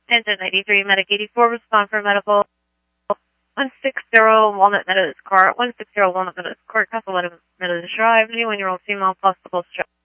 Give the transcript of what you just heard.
Engine 93, Medic 84, respond for medical. 160 Walnut Meadows Court, 160 Walnut Meadows Court, Castle Meadows Drive, 21-year-old female, possible stroke.